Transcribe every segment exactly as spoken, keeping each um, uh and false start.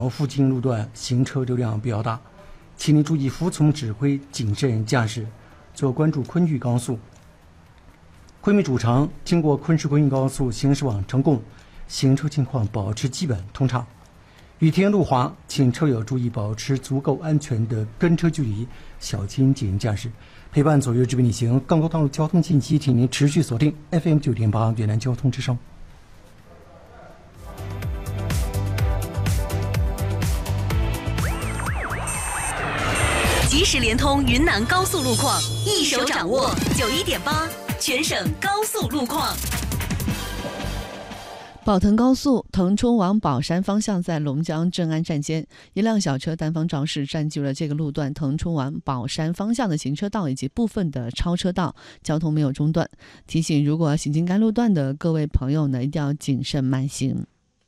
附近路段行车流量比较大，请您注意服从指挥，谨慎驾驶。最后关注昆玉高速。昆明主城经过昆士昆玉高速行驶往成贡，行车情况保持基本通畅。雨天路滑，请车友注意保持足够安全的跟车距离，小心谨慎驾驶。陪伴左右指挥逆行，更多道路交通信息，请您持续锁定 F M 九点八越南交通之声。 即时联通云南高速路况，一手掌握九一点八全省高速路况。 宝腾高速腾冲往宝山方向，在龙江镇安站间，一辆小车单方肇事占据了这个路段腾冲往宝山方向的行车道以及部分的超车道，交通没有中断。提醒如果行经该路段的各位朋友呢，一定要谨慎慢行。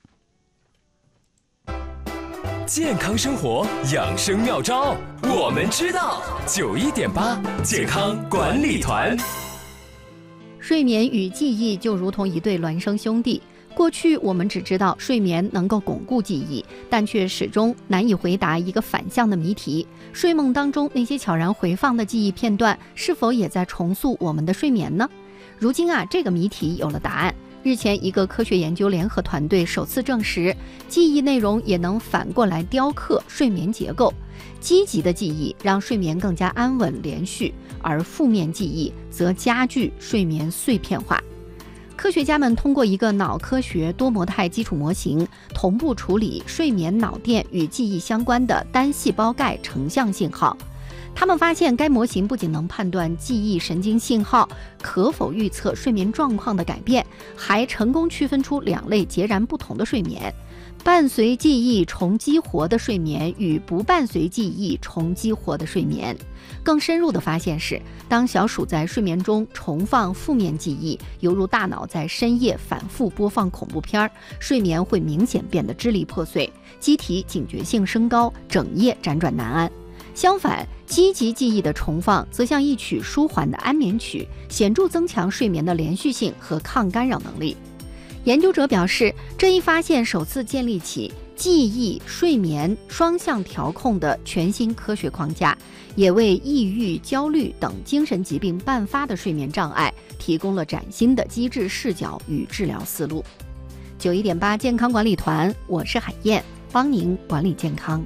健康生活养生妙招，我们知道。九一点八健康管理团。 睡眠与记忆就如同一对孪生兄弟。过去我们只知道睡眠能够巩固记忆，但却始终难以回答一个反向的谜题：睡梦当中那些悄然回放的记忆片段，是否也在重塑我们的睡眠呢？如今啊，这个谜题有了答案。日前，一个科学研究联合团队首次证实，记忆内容也能反过来雕刻睡眠结构。积极的记忆让睡眠更加安稳连续，而负面记忆则加剧睡眠碎片化。科学家们通过一个脑科学多模态基础模型，同步处理睡眠脑电与记忆相关的单细胞钙成像信号。他们发现，该模型不仅能判断记忆神经信号可否预测睡眠状况的改变，还成功区分出两类截然不同的睡眠：伴随记忆重激活的睡眠与不伴随记忆重激活的睡眠。更深入的发现是，当小鼠在睡眠中重放负面记忆，犹如大脑在深夜反复播放恐怖片，睡眠会明显变得支离破碎，机体警觉性升高，整夜辗转难安。相反，积极记忆的重放则像一曲舒缓的安眠曲，显著增强睡眠的连续性和抗干扰能力。研究者表示，这一发现首次建立起记忆、睡眠双向调控的全新科学框架，也为抑郁、焦虑等精神疾病伴发的睡眠障碍提供了崭新的机制视角与治疗思路。九一点八健康管理团，我是海燕，帮您管理健康。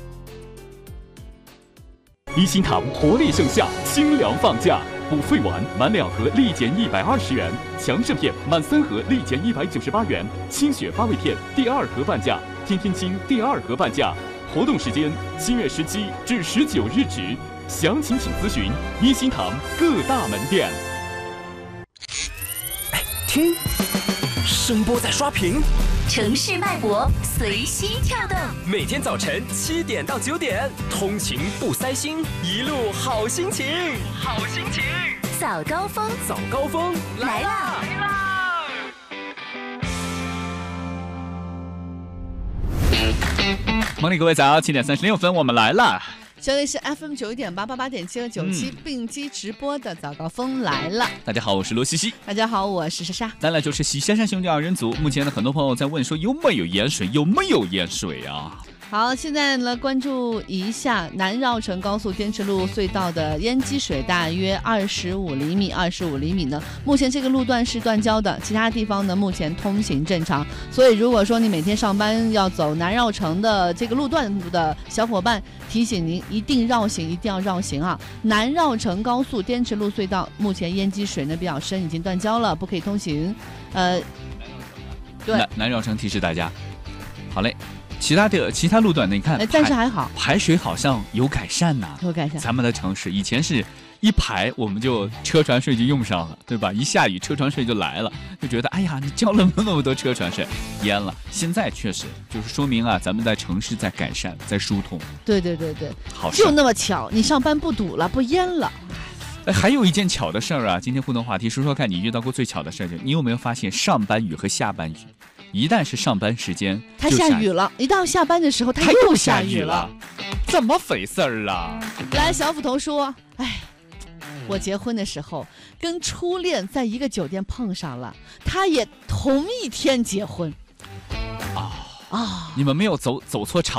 一心堂活力盛夏，清凉放假，补肺丸满两盒立减一百二十元，强肾片满三盒立减一百九十八元，清血发胃片第二盒半价，天天清第二盒半价。活动时间七月十七至十九日止，详情请咨询一心堂各大门店。 哎，听，声波在刷屏。 城市脉搏随心跳动， 每天早晨七点到九点，通勤不塞心，一路好心情，好心情。 早高峰， 早高峰来啦！来啦 Morning， 各位早，七点三十六分，我们来了。 这里是 F M 九一点八八八点七和九七并机直播的早高峰来了。 大家好，我是罗西西。 大家好，我是莎莎。 咱俩就是喜山山兄弟二人组。目前呢，很多朋友在问说有没有盐水，有没有盐水啊？ 好，现在呢，关注一下南绕城高速滇池路隧道的淹积水大约二十五厘米，二十五厘米呢，目前这个路段是断交的，其他地方呢目前通行正常。所以如果说你每天上班要走南绕城的这个路段的小伙伴，提醒您一定绕行，一定要绕行啊！南绕城高速滇池路隧道目前淹积水呢比较深，已经断交了，不可以通行。呃，对， 南南绕城提示大家，好嘞。其他的其他路段呢？你看， 但是还好， 排水好像有改善呐、啊， 有改善。 咱们的城市以前是一排我们就车船税就用上了，对吧？一下雨车船税就来了，就觉得哎呀，你交了那么多车船税，淹了。现在确实就是说明啊，咱们在城市在改善，在疏通。 对对对对， 好， 就那么巧，你上班不堵了，不淹了。 哎，还有一件巧的事儿啊，今天互动话题说说看，你遇到过最巧的事儿，你有没有发现上班雨和下班雨？一旦是上班时间， 它下雨了；一到下班的时候，它又下雨了， 怎么回事儿啊？ 来，小斧头说：“哎，我结婚的时候跟初恋在一个酒店碰上了，他也同一天结婚。 哦， 啊， 你们没有走走错场。